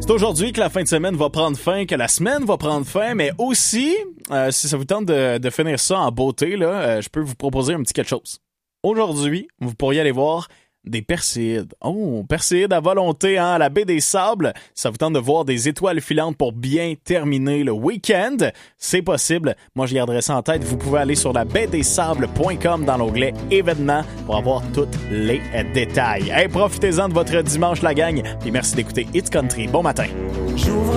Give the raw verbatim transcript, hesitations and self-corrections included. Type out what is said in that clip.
C'est aujourd'hui que la fin de semaine va prendre fin, que la semaine va prendre fin, mais aussi, euh, si ça vous tente de, de finir ça en beauté, là, euh, je peux vous proposer un petit quelque chose. Aujourd'hui, vous pourriez aller voir des Perséides. Oh, Perséides à volonté, hein, à la baie des Sables. Ça vous tente de voir des étoiles filantes pour bien terminer le week-end? C'est possible. Moi, je garderai ça en tête. Vous pouvez aller sur la baie des sables point com dans l'onglet événements pour avoir tous les détails. Hey, profitez-en de votre dimanche, la gang. Puis merci d'écouter It's Country. Bon matin. J'ouvre